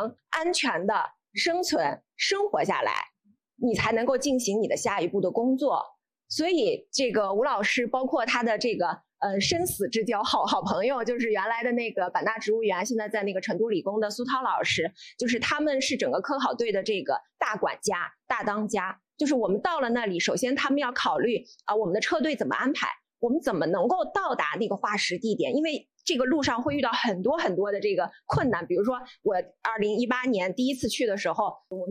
能安全的生存生活下来，你才能够进行你的下一步的工作。所以这个吴老师包括他的这个生死之交好朋友，就是原来的那个版纳植物园，现在在那个成都理工的苏涛老师，就是他们是整个科考队的这个大管家大当家。就是我们到了那里，首先他们要考虑我们的车队怎么安排，我们怎么能够到达那个化石地点，因为这个路上会遇到很多的这个困难。比如说我2018年第一次去的时候，我